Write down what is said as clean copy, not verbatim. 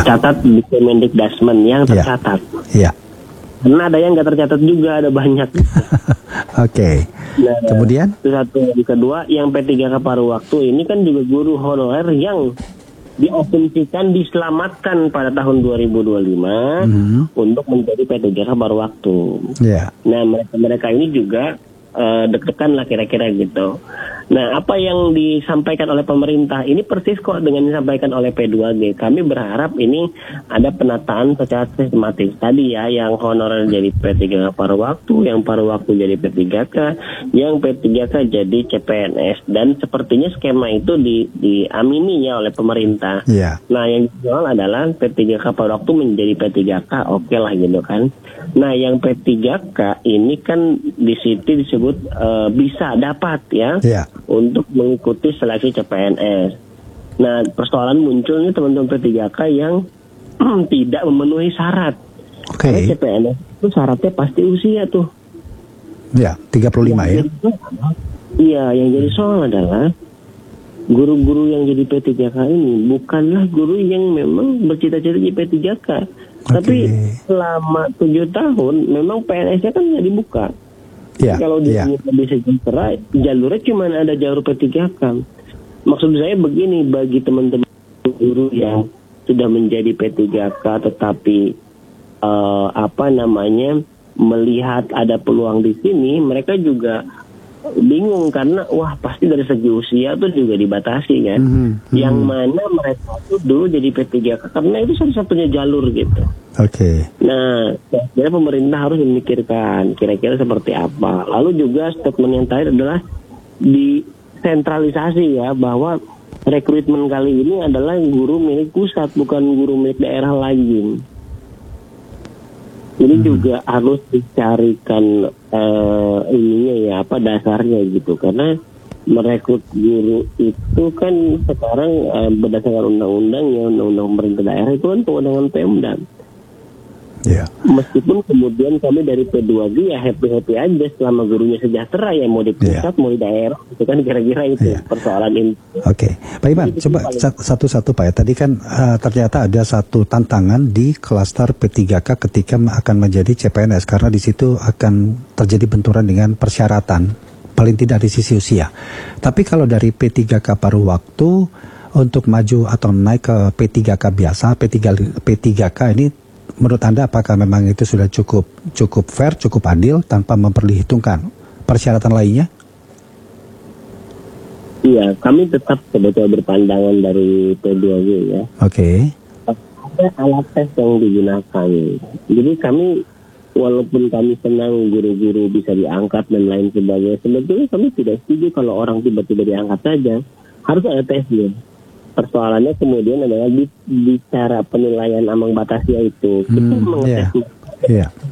tercatat di Kemendikbudrismen yang tercatat. Karena ada yang nggak tercatat juga, ada banyak. Oke. Nah, kemudian? Itu satu. Yang kedua, yang P3K paruh waktu ini kan juga guru honorer yang diasumsikan diselamatkan pada tahun 2025 untuk menjadi P3K paruh waktu. Nah, mereka ini juga deg-degan lah kira-kira gitu. Nah, apa yang disampaikan oleh pemerintah ini persis kok dengan disampaikan oleh P2G. Kami berharap ini ada penataan secara sistematis tadi ya, yang honorer jadi P3K paruh waktu, yang paruh waktu jadi P3K, yang P3K jadi CPNS, dan sepertinya skema itu diamininya oleh pemerintah. Nah, yang dijual adalah P3K paruh waktu menjadi P3K, oke lah gitu kan. Nah, yang P3K ini kan di situ disebut bisa dapat ya. Untuk mengikuti seleksi CPNS. Nah, persoalan muncul nih teman-teman P3K yang tidak memenuhi syarat. Karena CPNS itu syaratnya pasti usia tuh. 35 ya. Iya, yang jadi soal adalah guru-guru yang jadi P3K ini bukanlah guru yang memang bercita-cita jadi P3K. Tapi selama 7 tahun memang PNS-nya kan nggak dibuka. Kalau dia lebih sejahtera, jalurnya cuma ada jalur P3K. Maksud saya begini, bagi teman-teman guru yang sudah menjadi P3K tetapi melihat ada peluang di sini, mereka juga bingung karena pasti dari segi usia tuh juga dibatasi kan. Yang mana mereka tuh dulu jadi P3K karena itu satu-satunya jalur gitu. Nah, kira pemerintah harus memikirkan kira-kira seperti apa. Lalu juga statement yang terakhir adalah disentralisasi ya, bahwa rekrutmen kali ini adalah guru milik pusat, bukan guru milik daerah lagi. Ini juga harus dicarikan dasarnya gitu, karena merekrut guru itu kan sekarang berdasarkan undang-undang pemerintah daerah itu kan kewenangan Pemda. Meskipun kemudian kami dari P2G ya happy aja selama gurunya sejahtera ya, mau di pusat mau di daerah, itu kan kira-kira itu persoalan ini. Pak Iman, coba satu-satu Pak ya. Tadi kan ternyata ada satu tantangan di klaster P3K ketika akan menjadi CPNS, karena di situ akan terjadi benturan dengan persyaratan paling tidak di sisi usia. Tapi kalau dari P3K paruh waktu untuk maju atau naik ke P3K biasa, P3K ini menurut Anda apakah memang itu sudah cukup fair, cukup adil tanpa memperhitungkan persyaratan lainnya? Iya, kami tetap sebetulnya berpandangan dari P2G ya. Ada alat tes yang digunakan. Jadi kami, walaupun kami senang guru-guru bisa diangkat dan lain sebagainya, sebetulnya kami tidak setuju kalau orang tiba-tiba diangkat saja. Harus ada tesnya. Persoalannya kemudian adalah di cara penilaian ambang batasnya itu. Kita mengetes